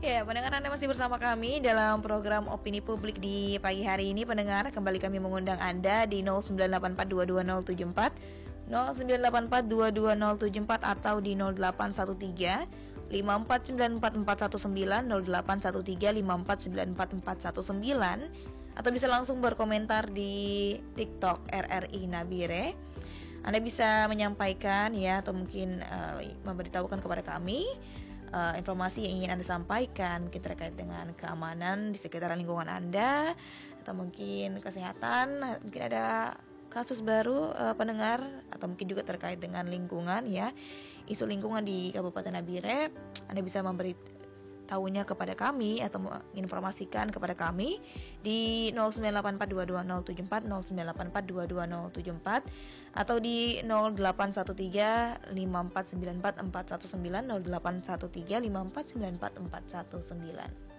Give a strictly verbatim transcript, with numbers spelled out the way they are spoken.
Ya, pendengar, Anda masih bersama kami dalam program Opini Publik di pagi hari ini. Pendengar, kembali kami mengundang Anda di nol sembilan delapan empat dua dua nol tujuh empat, nol sembilan delapan empat dua dua nol tujuh empat, atau di nol delapan satu tiga lima empat sembilan empat empat satu sembilan, nol delapan satu tiga lima empat sembilan empat empat satu sembilan, atau bisa langsung berkomentar di TikTok R R I Nabire. Anda bisa menyampaikan ya, atau mungkin uh, memberitahukan kepada kami uh, informasi yang ingin Anda sampaikan, mungkin terkait dengan keamanan di sekitaran lingkungan Anda, atau mungkin kesehatan, mungkin ada kasus baru uh, pendengar, atau mungkin juga terkait dengan lingkungan ya, isu lingkungan di Kabupaten Nabire. Anda bisa memberi tahunya kepada kami atau menginformasikan kepada kami di nol sembilan delapan empat dua dua nol tujuh empat, nol sembilan delapan empat dua dua nol tujuh empat, atau di nol delapan satu tiga lima empat sembilan empat empat satu sembilan, nol delapan satu tiga lima empat sembilan empat empat satu sembilan.